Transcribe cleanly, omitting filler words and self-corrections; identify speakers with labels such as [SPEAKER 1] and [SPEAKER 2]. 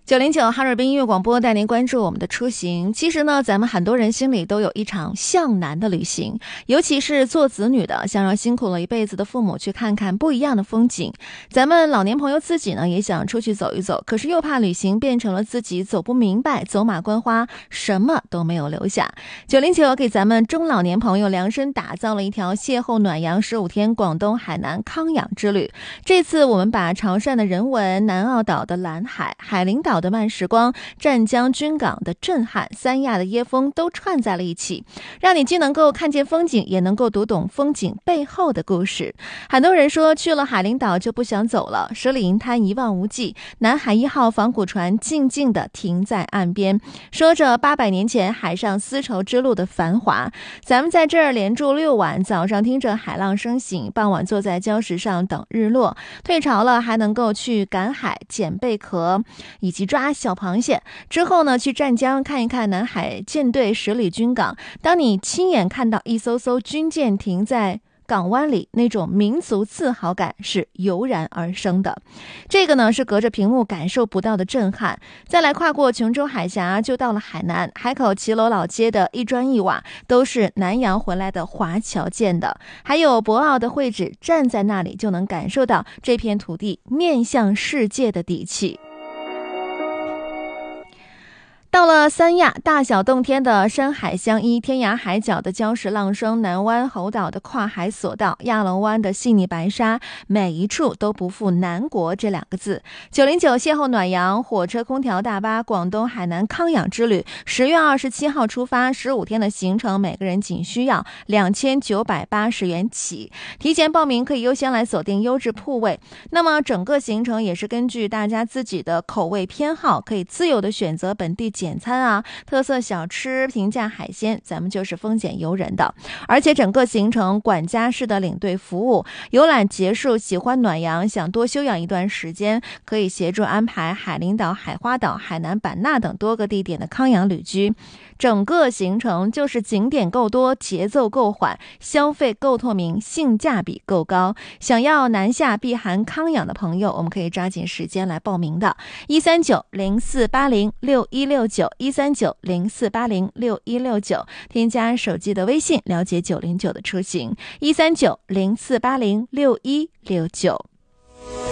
[SPEAKER 1] 909哈尔滨音乐广播带您关注我们的出行。其实呢，咱们很多人心里都有一场向南的旅行，尤其是做子女的，想让辛苦了一辈子的父母去看看不一样的风景。咱们老年朋友自己呢，也想出去走一走，可是又怕旅行变成了自己走不明白，走马观花，什么都没有留下。909给咱们中老年朋友量身打造了一条邂逅暖阳15天广东海南康养之旅。这次我们把潮汕的人文、南澳岛的蓝海、海陵岛的慢时光、湛江军港的震撼、三亚的椰风都串在了一起，让你既能够看见风景，也能够读懂风景背后的故事。很多人说去了海陵岛就不想走了，十里银滩一望无际，南海1号仿古船静静地停在岸边，说着800年前海上丝绸之路的繁华。咱们在这儿连住6晚，早上听着海浪声醒，傍晚坐在礁石上等日落，退潮了还能够去赶海、捡贝壳以及抓小螃蟹。之后呢，去湛江看一看南海舰队10里军港。当你亲眼看到一艘艘军舰停在港湾里，那种民族自豪感是油然而生的。这个呢，是隔着屏幕感受不到的震撼。再来跨过琼州海峡，就到了海南海口骑楼老街的一砖一瓦都是南洋回来的华侨建的，还有博鳌的绘址，站在那里就能感受到这片土地面向世界的底气。到了三亚，大小洞天的山海相依，天涯海角的礁石浪声，南湾猴岛的跨海索道，亚龙湾的细腻白沙，每一处都不负南国这2个字。909邂逅暖阳，火车空调大巴广东海南康养之旅，10月27号出发，15天的行程，每个人仅需要2980元起。提前报名可以优先来锁定优质铺位。那么整个行程也是根据大家自己的口味偏好，可以自由的选择本地简餐啊、特色小吃、平价海鲜，咱们就是丰俭由人的。而且整个行程管家式的领队服务，游览结束喜欢暖阳，想多休养一段时间，可以协助安排海陵岛、海花岛、海南版纳等多个地点的康养旅居。整个行程就是景点够多，节奏够缓，消费够透明，性价比够高。想要南下避寒康养的朋友，我们可以抓紧时间来报名的13904806169，13904806169，添加手机的微信了解909的出行，13904806169。